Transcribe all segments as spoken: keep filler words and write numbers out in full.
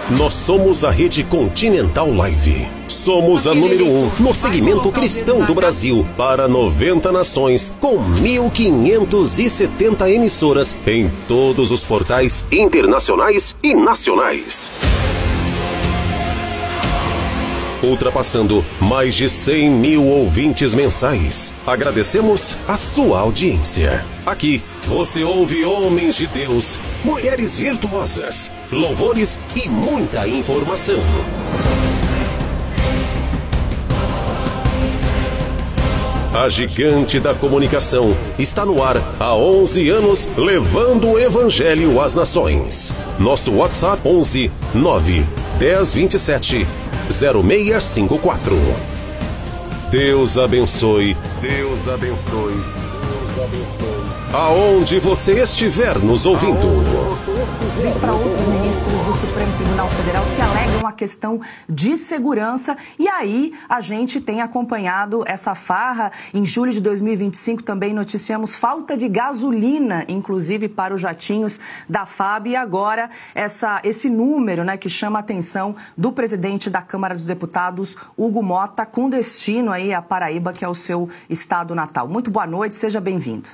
Nós somos a Rede Continental Live. Somos a número um no segmento cristão do Brasil para noventa nações, com mil quinhentas e setenta emissoras em todos os portais internacionais e nacionais. Ultrapassando mais de cem mil ouvintes mensais. Agradecemos a sua audiência. Aqui você ouve homens de Deus, mulheres virtuosas, louvores e muita informação. A gigante da comunicação está no ar há onze anos, levando o evangelho às nações. Nosso WhatsApp onze nove dez vinte e sete zero seis cinco quatro. Deus abençoe. Deus abençoe. Deus abençoe. Aonde você estiver nos ouvindo. E para outros ministros do Supremo Tribunal Federal que alegam a questão de segurança. E aí a gente tem acompanhado essa farra. Em julho de dois mil e vinte e cinco também noticiamos falta de gasolina, inclusive para os jatinhos da F A B. E agora essa, esse número, né, que chama a atenção do presidente da Câmara dos Deputados, Hugo Mota, com destino aí à Paraíba, que é o seu estado natal. Muito boa noite, seja bem-vindo.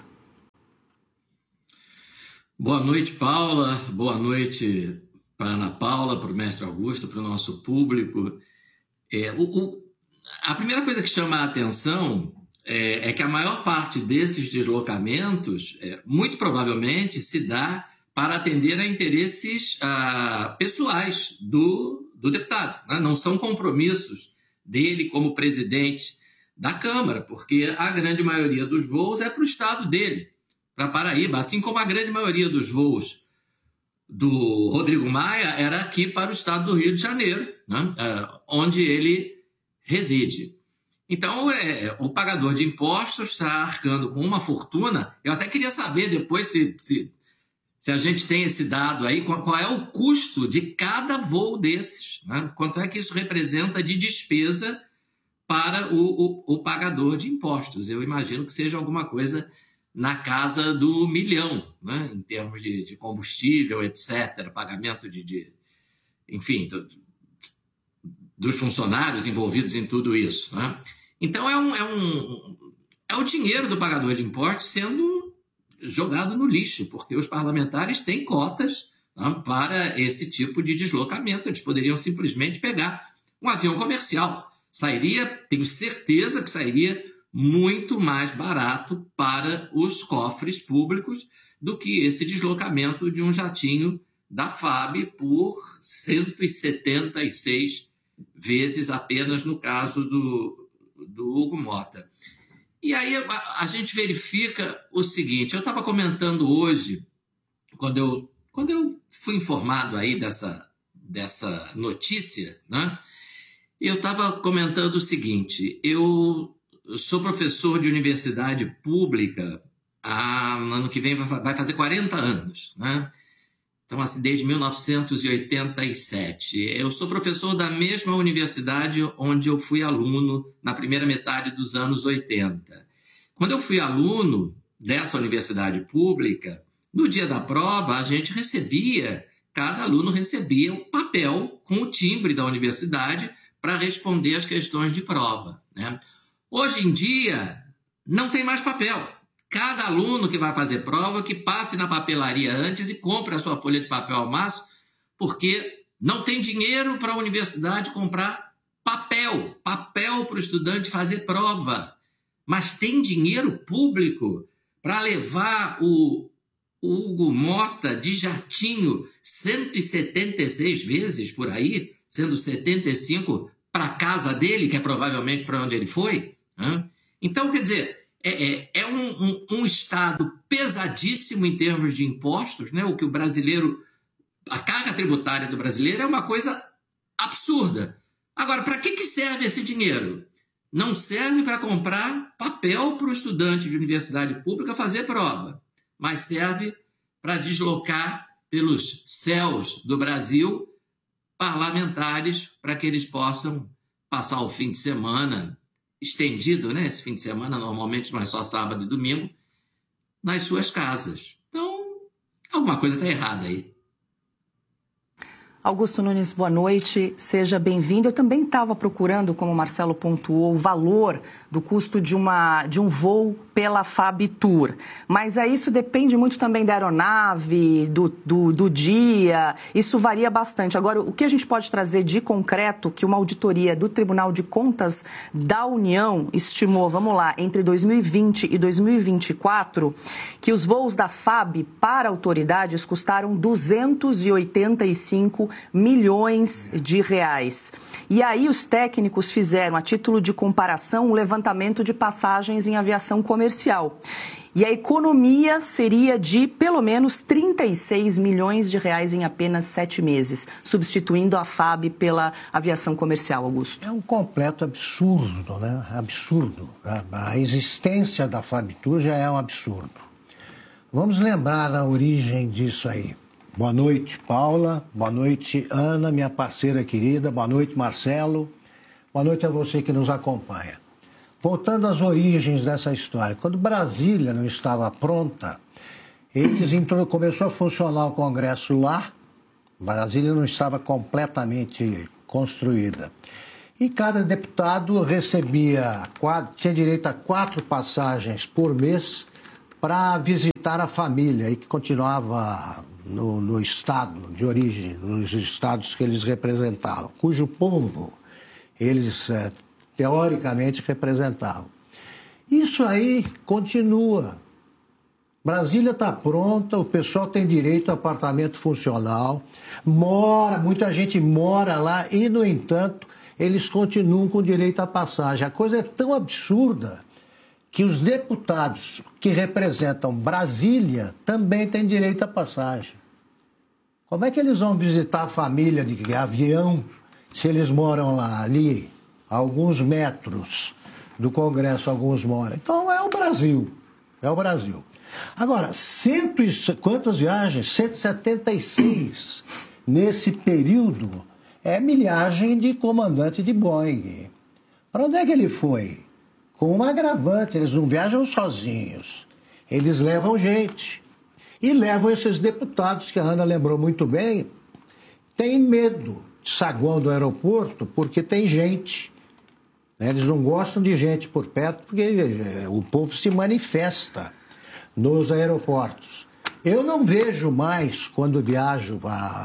Boa noite, Paula. Boa noite para Ana Paula, para o mestre Augusto, para o nosso público. É, o, o, a primeira coisa que chama a atenção é, é que a maior parte desses deslocamentos, é, muito provavelmente, se dá para atender a interesses ah, pessoais do, do deputado, né? Não são compromissos dele como presidente da Câmara, porque a grande maioria dos voos é para o estado dele, para Paraíba, assim como a grande maioria dos voos do Rodrigo Maia era aqui para o estado do Rio de Janeiro, né? É, onde ele reside. Então, é, o pagador de impostos está arcando com uma fortuna. Eu até queria saber depois se, se, se a gente tem esse dado aí, qual, qual é o custo de cada voo desses, né? Quanto é que isso representa de despesa para o, o, o pagador de impostos. Eu imagino que seja alguma coisa na casa do milhão, né? Em termos de, de combustível, etcétera, pagamento de, de enfim, do, dos funcionários envolvidos em tudo isso, né? Então é, um, é, um, é o dinheiro do pagador de impostos sendo jogado no lixo, porque os parlamentares têm cotas, né, para esse tipo de deslocamento. Eles poderiam simplesmente pegar um avião comercial. Sairia, tenho certeza que sairia muito mais barato para os cofres públicos do que esse deslocamento de um jatinho da F A B por cento e setenta e seis vezes apenas no caso do, do Hugo Mota. E aí a, a gente verifica o seguinte, eu estava comentando hoje, quando eu, quando eu fui informado aí dessa, dessa notícia, né? Eu estava comentando o seguinte, eu Eu sou professor de universidade pública há, ano que vem vai fazer quarenta anos, né? Então, assim, desde mil novecentos e oitenta e sete. Eu sou professor da mesma universidade onde eu fui aluno na primeira metade dos anos oitenta. Quando eu fui aluno dessa universidade pública, no dia da prova, a gente recebia, cada aluno recebia um papel com o timbre da universidade para responder as questões de prova, né? Hoje em dia, não tem mais papel. Cada aluno que vai fazer prova, que passe na papelaria antes e compre a sua folha de papel ao máximo, porque não tem dinheiro para a universidade comprar papel, papel para o estudante fazer prova. Mas tem dinheiro público para levar o, o Hugo Mota de jatinho cento e setenta e seis vezes por aí, sendo setenta e cinco para a casa dele, que é provavelmente para onde ele foi. Então, quer dizer, é, é, é um, um, um Estado pesadíssimo em termos de impostos, né? O que o brasileiro, a carga tributária do brasileiro é uma coisa absurda. Agora, para que, que serve esse dinheiro? Não serve para comprar papel para o estudante de universidade pública fazer prova, mas serve para deslocar pelos céus do Brasil parlamentares para que eles possam passar o fim de semana estendido, né? Esse fim de semana normalmente não é só sábado e domingo, nas suas casas. Então, alguma coisa está errada aí. Augusto Nunes, boa noite, seja bem-vindo. Eu também estava procurando, como o Marcelo pontuou, o valor do custo de, uma, de um voo pela Fabtur. Mas aí isso depende muito também da aeronave, do, do, do dia, isso varia bastante. Agora, o que a gente pode trazer de concreto, que uma auditoria do Tribunal de Contas da União estimou, vamos lá, entre dois mil e vinte e dois mil e vinte e quatro, que os voos da F A B para autoridades custaram duzentos e oitenta e cinco milhões de reais. E aí os técnicos fizeram, a título de comparação, um levantamento de passagens em aviação comercial. E a economia seria de pelo menos trinta e seis milhões de reais em apenas sete meses, substituindo a F A B pela aviação comercial, Augusto. É um completo absurdo, né? Absurdo. A existência da Fabtur já é um absurdo. Vamos lembrar a origem disso aí. Boa noite, Paula. Boa noite, Ana, minha parceira querida. Boa noite, Marcelo. Boa noite a você que nos acompanha. Voltando às origens dessa história. Quando Brasília não estava pronta, eles intro... começou a funcionar o Congresso lá. Brasília não estava completamente construída. E cada deputado recebia, quatro... tinha direito a quatro passagens por mês para visitar a família e que continuava no, no estado de origem, nos estados que eles representavam, cujo povo eles, é, teoricamente, representavam. Isso aí continua. Brasília está pronta, o pessoal tem direito a apartamento funcional, mora, muita gente mora lá e, no entanto, eles continuam com direito à passagem. A coisa é tão absurda que os deputados que representam Brasília também têm direito à passagem. Como é que eles vão visitar a família de avião se eles moram lá, ali, a alguns metros do Congresso, alguns moram? Então é o Brasil, é o Brasil. Agora, cento e, quantas viagens? cento e setenta e seis nesse período é milhagem de comandante de Boeing. Para onde é que ele foi? Com um agravante, eles não viajam sozinhos, eles levam gente. E levam esses deputados, que a Ana lembrou muito bem, têm medo de saguão do aeroporto porque tem gente. Eles não gostam de gente por perto porque o povo se manifesta nos aeroportos. Eu não vejo mais, quando viajo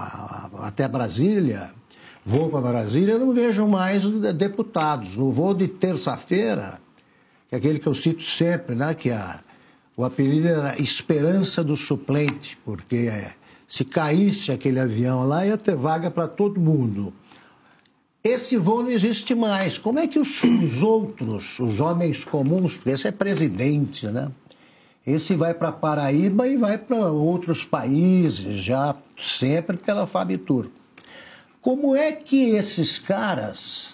a, a, até Brasília, vou para Brasília, eu não vejo mais deputados. No voo de terça-feira, que é aquele que eu cito sempre, né, que a, o apelido era Esperança do Suplente, porque é, se caísse aquele avião lá, ia ter vaga para todo mundo. Esse voo não existe mais. Como é que os, os outros, os homens comuns, porque esse é presidente, né? Esse vai para Paraíba e vai para outros países, já sempre pela Fabtur. Como é que esses caras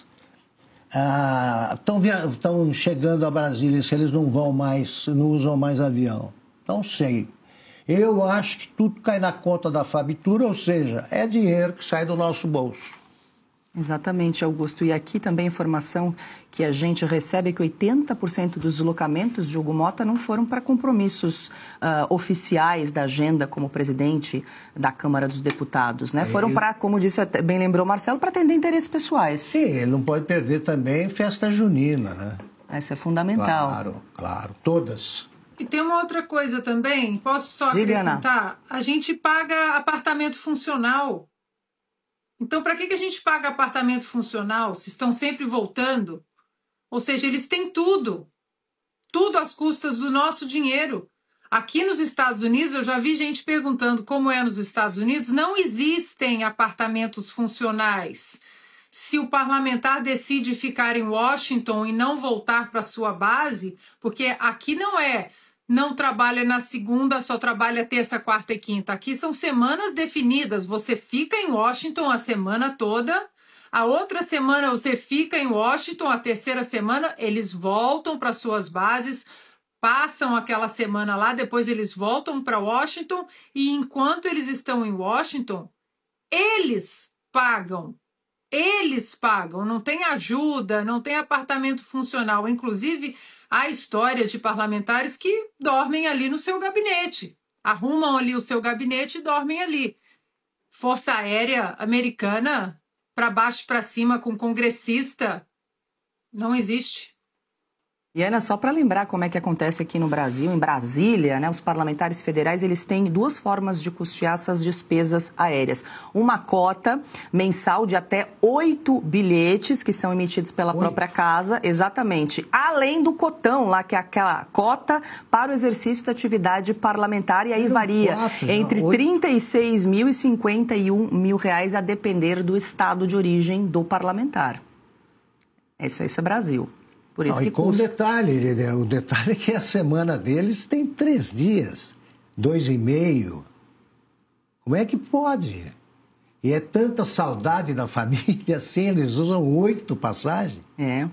estão ah, chegando a Brasília se eles não vão mais, não usam mais avião? Não sei. Eu acho que tudo cai na conta da Fabtur, ou seja, é dinheiro que sai do nosso bolso. Exatamente, Augusto. E aqui também a informação que a gente recebe é que oitenta por cento dos deslocamentos de Hugo Motta não foram para compromissos uh, oficiais da agenda como presidente da Câmara dos Deputados, né? Foram para, como disse, bem lembrou Marcelo, para atender interesses pessoais. Sim, ele não pode perder também festa junina, né? Essa é fundamental. Claro, claro, todas. E tem uma outra coisa também, posso só acrescentar? A gente paga apartamento funcional. Então, para que, que a gente paga apartamento funcional se estão sempre voltando? Ou seja, eles têm tudo. Tudo às custas do nosso dinheiro. Aqui nos Estados Unidos, eu já vi gente perguntando como é nos Estados Unidos, não existem apartamentos funcionais. Se o parlamentar decide ficar em Washington e não voltar para sua base, porque aqui não é... não trabalha na segunda, só trabalha terça, quarta e quinta. Aqui são semanas definidas. Você fica em Washington a semana toda, a outra semana você fica em Washington, a terceira semana eles voltam para suas bases, passam aquela semana lá, depois eles voltam para Washington e enquanto eles estão em Washington, eles pagam. Eles pagam, não tem ajuda, não tem apartamento funcional. Inclusive, há histórias de parlamentares que dormem ali no seu gabinete. Arrumam ali o seu gabinete e dormem ali. Força Aérea Americana para baixo para cima com congressista. Não existe. E, Ana, só para lembrar como é que acontece aqui no Brasil, em Brasília, né, os parlamentares federais, eles têm duas formas de custear essas despesas aéreas. Uma cota mensal de até oito bilhetes que são emitidos pela Oi. própria casa, exatamente, além do cotão lá, que é aquela cota para o exercício da atividade parlamentar, e aí varia quatro, entre não, trinta e seis mil e cinquenta e um mil reais, a depender do estado de origem do parlamentar. Isso, isso é Brasil. Por isso Não, que e com o detalhe, o detalhe é que a semana deles tem três dias, dois e meio. Como é que pode? E é tanta saudade da família assim, eles usam oito passagens. É.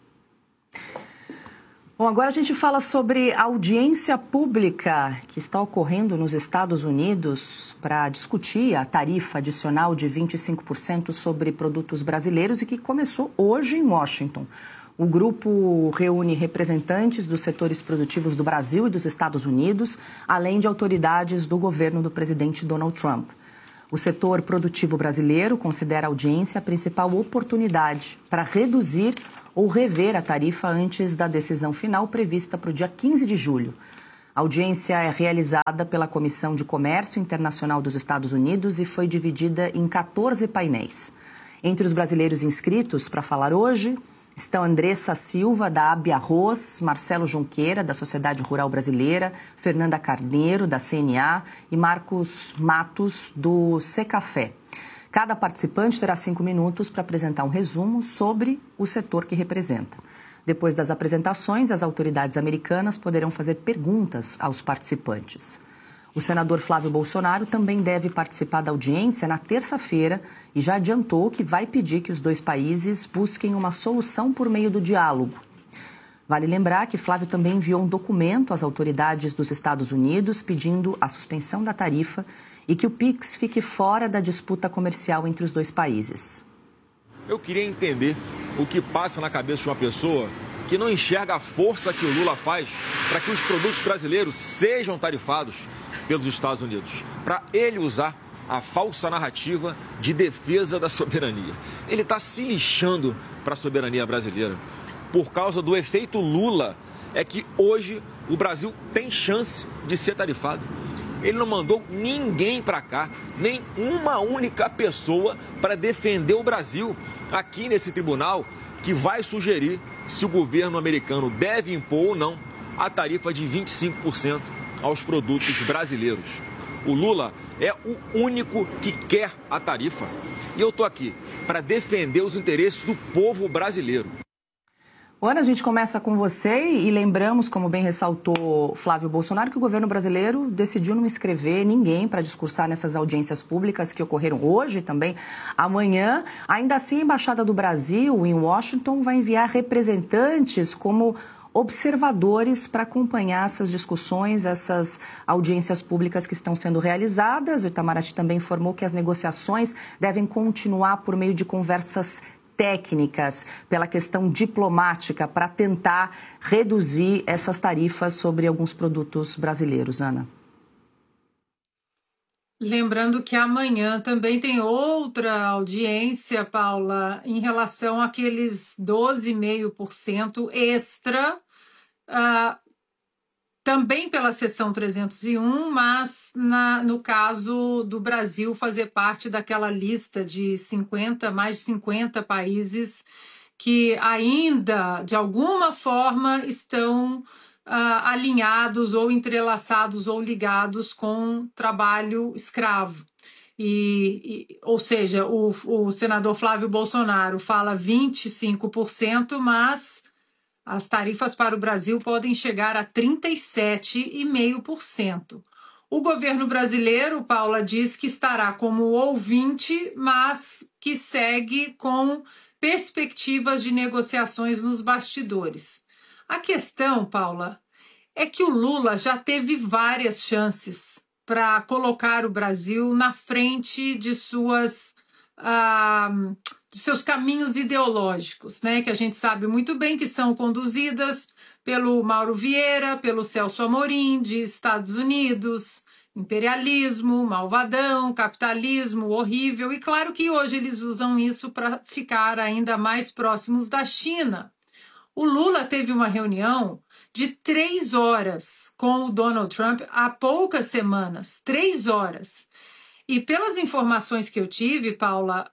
Bom, agora a gente fala sobre a audiência pública que está ocorrendo nos Estados Unidos para discutir a tarifa adicional de vinte e cinco por cento sobre produtos brasileiros e que começou hoje em Washington. O grupo reúne representantes dos setores produtivos do Brasil e dos Estados Unidos, além de autoridades do governo do presidente Donald Trump. O setor produtivo brasileiro considera a audiência a principal oportunidade para reduzir ou rever a tarifa antes da decisão final prevista para o dia quinze de julho. A audiência é realizada pela Comissão de Comércio Internacional dos Estados Unidos e foi dividida em quatorze painéis. Entre os brasileiros inscritos para falar hoje estão Andressa Silva, da A B Arroz, Marcelo Junqueira, da Sociedade Rural Brasileira, Fernanda Carneiro, da C N A e Marcos Matos, do Secafé. Cada participante terá cinco minutos para apresentar um resumo sobre o setor que representa. Depois das apresentações, as autoridades americanas poderão fazer perguntas aos participantes. O senador Flávio Bolsonaro também deve participar da audiência na terça-feira e já adiantou que vai pedir que os dois países busquem uma solução por meio do diálogo. Vale lembrar que Flávio também enviou um documento às autoridades dos Estados Unidos pedindo a suspensão da tarifa e que o Pix fique fora da disputa comercial entre os dois países. Eu queria entender o que passa na cabeça de uma pessoa que não enxerga a força que o Lula faz para que os produtos brasileiros sejam tarifados pelos Estados Unidos, para ele usar a falsa narrativa de defesa da soberania. Ele está se lixando para a soberania brasileira. Por causa do efeito Lula, é que hoje o Brasil tem chance de ser tarifado. Ele não mandou ninguém para cá, nem uma única pessoa para defender o Brasil aqui nesse tribunal que vai sugerir se o governo americano deve impor ou não a tarifa de vinte e cinco por cento aos produtos brasileiros. O Lula é o único que quer a tarifa. E eu estou aqui para defender os interesses do povo brasileiro. Ana, a gente começa com você e lembramos, como bem ressaltou Flávio Bolsonaro, que o governo brasileiro decidiu não inscrever ninguém para discursar nessas audiências públicas que ocorreram hoje e também amanhã. Ainda assim, a Embaixada do Brasil em Washington vai enviar representantes como observadores para acompanhar essas discussões, essas audiências públicas que estão sendo realizadas. O Itamaraty também informou que as negociações devem continuar por meio de conversas técnicas, pela questão diplomática, para tentar reduzir essas tarifas sobre alguns produtos brasileiros. Ana. Lembrando que amanhã também tem outra audiência, Paula, em relação àqueles doze vírgula cinco por cento extra, uh, também pela seção trezentos e um, mas na, no caso do Brasil fazer parte daquela lista de cinquenta, mais de cinquenta países que ainda, de alguma forma, estão Uh, alinhados ou entrelaçados ou ligados com trabalho escravo. E, e, ou seja, o, o senador Flávio Bolsonaro fala vinte e cinco por cento, mas as tarifas para o Brasil podem chegar a trinta e sete vírgula cinco por cento. O governo brasileiro, Paula, diz que estará como ouvinte, mas que segue com perspectivas de negociações nos bastidores. A questão, Paula, é que o Lula já teve várias chances para colocar o Brasil na frente de, suas, uh, de seus caminhos ideológicos, né? Que a gente sabe muito bem que são conduzidas pelo Mauro Vieira, pelo Celso Amorim, de Estados Unidos, imperialismo, malvadão, capitalismo horrível, e claro que hoje eles usam isso para ficar ainda mais próximos da China. O Lula teve uma reunião de três horas com o Donald Trump há poucas semanas, três horas. E pelas informações que eu tive, Paula,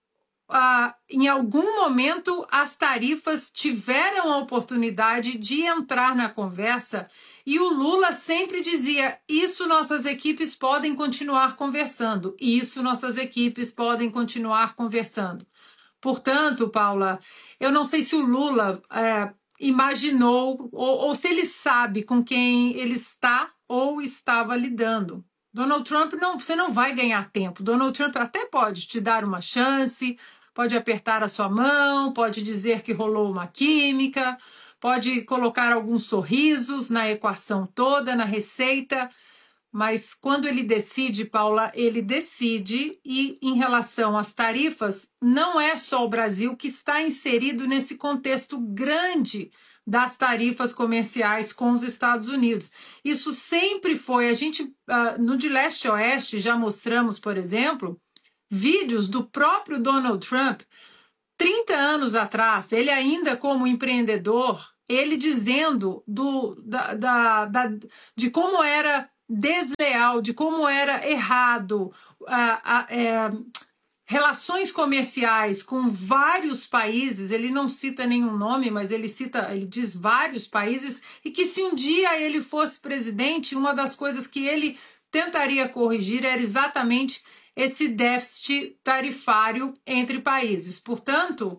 ah, em algum momento as tarifas tiveram a oportunidade de entrar na conversa e o Lula sempre dizia, isso nossas equipes podem continuar conversando, isso nossas equipes podem continuar conversando. Portanto, Paula, eu não sei se o Lula é, imaginou ou, ou se ele sabe com quem ele está ou estava lidando. Donald Trump, não, você não vai ganhar tempo. Donald Trump até pode te dar uma chance, pode apertar a sua mão, pode dizer que rolou uma química, pode colocar alguns sorrisos na equação toda, na receita, mas quando ele decide, Paula, ele decide e em relação às tarifas, não é só o Brasil que está inserido nesse contexto grande das tarifas comerciais com os Estados Unidos. Isso sempre foi, a gente, uh, no de leste a oeste, já mostramos, por exemplo, vídeos do próprio Donald Trump, trinta anos atrás, ele ainda como empreendedor, ele dizendo do, da, da, da, de como era desleal, de como era errado, a, a, é, relações comerciais com vários países, ele não cita nenhum nome, mas ele cita, ele diz vários países, e que se um dia ele fosse presidente, uma das coisas que ele tentaria corrigir era exatamente esse déficit tarifário entre países. Portanto,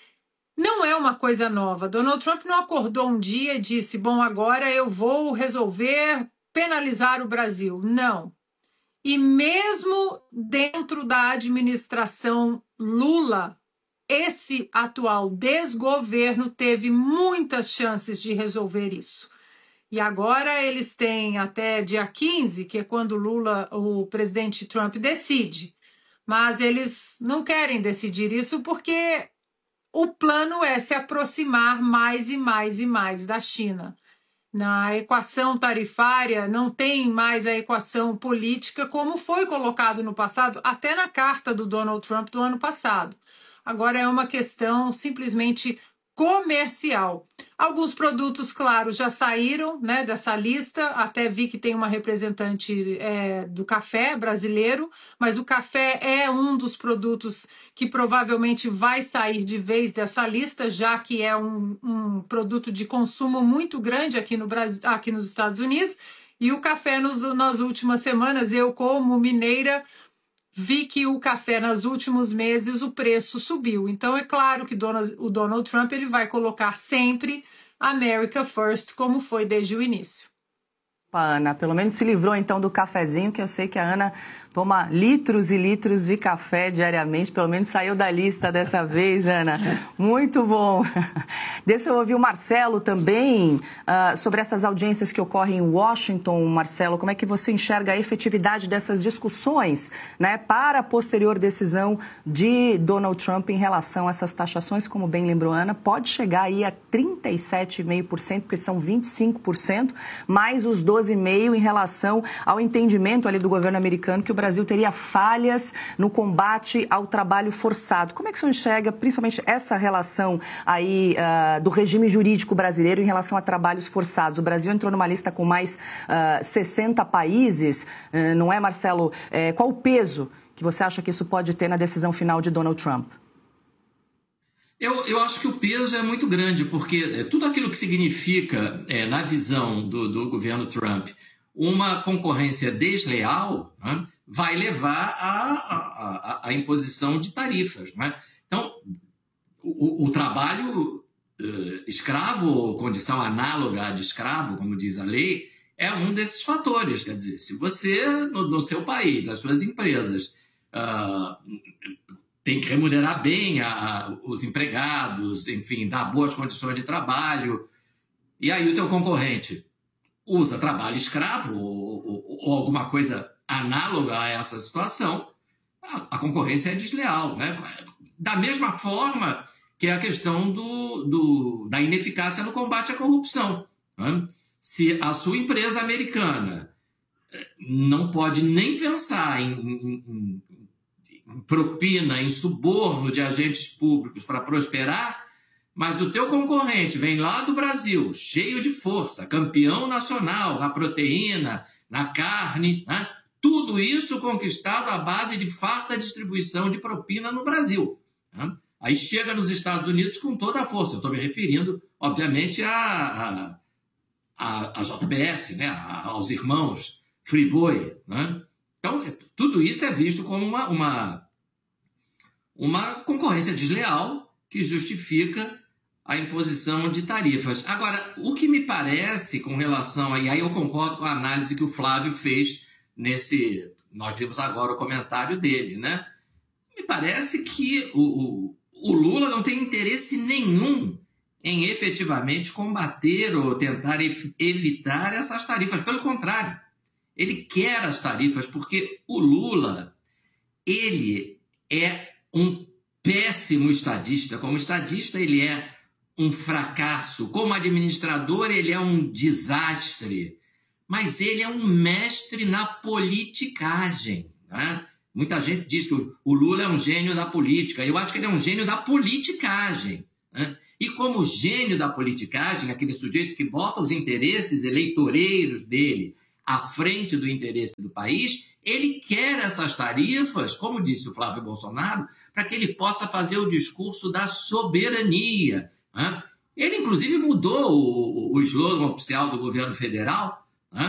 não é uma coisa nova. Donald Trump não acordou um dia e disse, bom, agora eu vou resolver penalizar o Brasil. Não. E mesmo dentro da administração Lula, esse atual desgoverno teve muitas chances de resolver isso. E agora eles têm até dia quinze, que é quando Lula, o presidente Trump, decide. Mas eles não querem decidir isso porque o plano é se aproximar mais e mais e mais da China. Na equação tarifária não tem mais a equação política como foi colocado no passado, até na carta do Donald Trump do ano passado. Agora é uma questão simplesmente comercial. Alguns produtos, claro, já saíram, né, dessa lista, até vi que tem uma representante é, do café brasileiro, mas o café é um dos produtos que provavelmente vai sair de vez dessa lista, já que é um, um produto de consumo muito grande aqui, no Brasil, aqui nos Estados Unidos, e o café nos, nas últimas semanas, eu como mineira, vi que o café, nos últimos meses, o preço subiu. Então, é claro que o Donald Trump ele vai colocar sempre America First, como foi desde o início. Ana, pelo menos se livrou então do cafezinho, que eu sei que a Ana toma litros e litros de café diariamente, pelo menos saiu da lista dessa vez, Ana. Muito bom. Deixa eu ouvir o Marcelo também uh, sobre essas audiências que ocorrem em Washington. Marcelo, como é que você enxerga a efetividade dessas discussões, né, para a posterior decisão de Donald Trump em relação a essas taxações, como bem lembrou Ana, pode chegar aí a trinta e sete vírgula cinco por cento, porque são vinte e cinco por cento, mais os doze vírgula cinco por cento em relação ao entendimento ali do governo americano que o Brasil teria falhas no combate ao trabalho forçado. Como é que o senhor enxerga, principalmente, essa relação aí uh, do regime jurídico brasileiro em relação a trabalhos forçados? O Brasil entrou numa lista com mais uh, sessenta países, uh, não é, Marcelo? Uh, qual o peso que você acha que isso pode ter na decisão final de Donald Trump? Eu, eu acho que o peso é muito grande, porque tudo aquilo que significa, é, na visão do, do governo Trump, uma concorrência desleal, né, vai levar à imposição de tarifas. Né? Então, o, o trabalho uh, escravo, ou condição análoga de escravo, como diz a lei, é um desses fatores. Quer dizer, se você, no, no seu país, as suas empresas, uh, tem que remunerar bem a, a, os empregados, enfim, dar boas condições de trabalho. E aí o teu concorrente usa trabalho escravo ou, ou, ou alguma coisa análoga a essa situação, a, a concorrência é desleal. Né? Da mesma forma que é a questão do, do, da ineficácia no combate à corrupção. Né? Se a sua empresa americana não pode nem pensar em, em, em, em propina, em suborno de agentes públicos para prosperar, mas o teu concorrente vem lá do Brasil, cheio de força, campeão nacional na proteína, na carne, né? Tudo isso conquistado à base de farta distribuição de propina no Brasil. Né? Aí chega nos Estados Unidos com toda a força. Eu estou me referindo, obviamente, a, a, a J B S, né? a, aos irmãos Friboi. Né? Então, tudo isso é visto como uma, uma, uma concorrência desleal que justifica a imposição de tarifas. Agora, o que me parece com relação a... E aí eu concordo com a análise que o Flávio fez nesse... Nós vimos agora o comentário dele, né? Me parece que o, o, o Lula não tem interesse nenhum em efetivamente combater ou tentar evitar essas tarifas. Pelo contrário, ele quer as tarifas porque o Lula, ele é um péssimo estadista. Como estadista, ele é um fracasso. Como administrador, ele é um desastre. Mas ele é um mestre na politicagem. Né? Muita gente diz que o Lula é um gênio da política. Eu acho que ele é um gênio da politicagem. Né? E como gênio da politicagem, aquele sujeito que bota os interesses eleitoreiros dele à frente do interesse do país, ele quer essas tarifas, como disse o Flávio Bolsonaro, para que ele possa fazer o discurso da soberania. Ele, inclusive, mudou o, o slogan oficial do governo federal